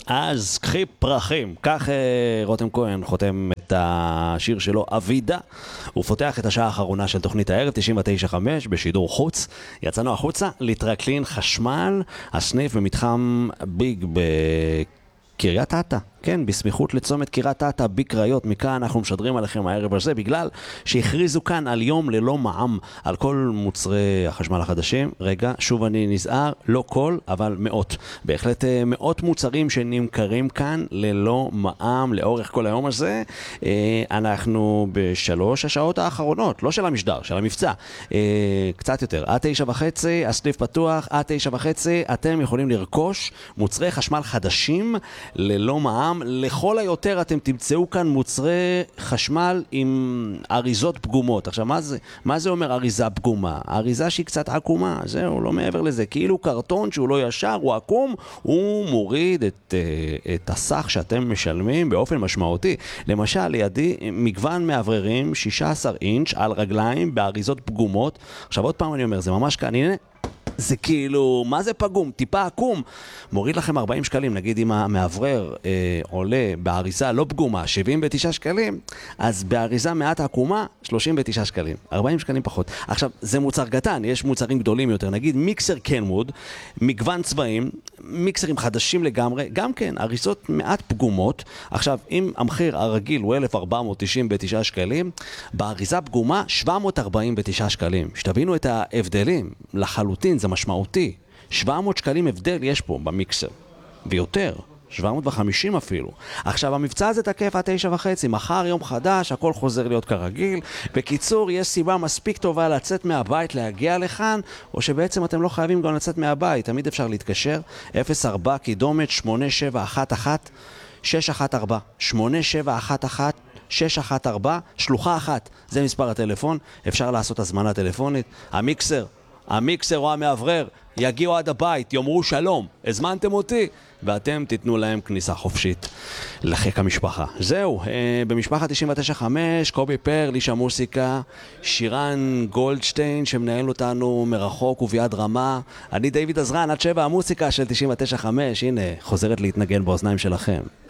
אז קחי פרחים. כך רותם כהן חותם את השיר שלו אבידה. הוא פותח את השעה האחרונה של תוכנית הערב 99.5 בשידור חוץ. יצאנו החוצה לטרקלין חשמל, הסניף במתחם ביג בקריית אתא. כן, בסמיכות לצומת קריית אתא בקריות. מכאן אנחנו משדרים עליכם הערב הזה בגלל שהכריזו כאן על יום ללא מע"מ על כל מוצרי החשמל החדשים. רגע, שוב אני נזהר, לא כל, אבל מאות. בהחלט מאות מוצרים שנמכרים כאן ללא מע"מ לאורך כל היום הזה. אנחנו בשלוש השעות האחרונות, לא של המשדר, של המבצע. קצת יותר, עד 9:30, הסניף פתוח, עד 9:30, אתם יכולים לרכוש מוצרי חשמל חדשים ללא מע"מ. לכל היותר אתם תמצאו כאן מוצרי חשמל עם אריזות פגומות. עכשיו, מה זה אומר אריזה פגומה? אריזה שהיא קצת עקומה, זהו, לא מעבר לזה. כאילו קרטון שהוא לא ישר, הוא עקום, הוא מוריד את הסך שאתם משלמים באופן משמעותי. למשל, לידי מגוון מאווררים 16 אינץ' על רגליים באריזות פגומות. עכשיו, עוד פעם אני אומר, זה ממש כאן, הנה, זה כאילו, מה זה פגום? טיפה עקום. מוריד לכם 40 שקלים, נגיד אם המאוורר עולה באריזה לא פגומה 79 שקלים, אז באריזה מעט עקומה 39 שקלים, 40 שקלים פחות. עכשיו, זה מוצר קטן, יש מוצרים גדולים יותר, נגיד מיקסר קנווד, מגוון צבעים, מיקסרים חדשים לגמרי, גם כן, אריזות מעט פגומות. עכשיו, אם המחיר הרגיל הוא 1,499 שקלים, באריזה פגומה 749 שקלים. שתבינו את ההבדלים, לחלוטין זה משמעותי. 700 שקלים הבדל יש פה במיקסר, ויותר, 750 אפילו. עכשיו, המבצע הזה תקף עד 9:30, מחר יום חדש, הכל חוזר להיות כרגיל. בקיצור, יש סיבה מספיק טובה לצאת מהבית, להגיע לכאן, או שבעצם אתם לא חייבים גם לצאת מהבית, תמיד אפשר להתקשר, 04 קידומת 8711 614 8711 614, שלוחה אחת, זה מספר הטלפון, אפשר לעשות הזמנה טלפונית. המיקסר או המאוורר יגיעו עד הבית, יאמרו שלום, הזמנתם אותי, ואתם תיתנו להם כניסה חופשית לחיק המשפחה. זהו, במשפחה 99.5, קובי פרל, איש המוסיקה, שירן גולדשטיין שמנהל אותנו מרחוק וביד רמה, אני דיוויד עזרן, עד 7 המוסיקה של 99.5, הנה, חוזרת להתנגן באוזניים שלכם.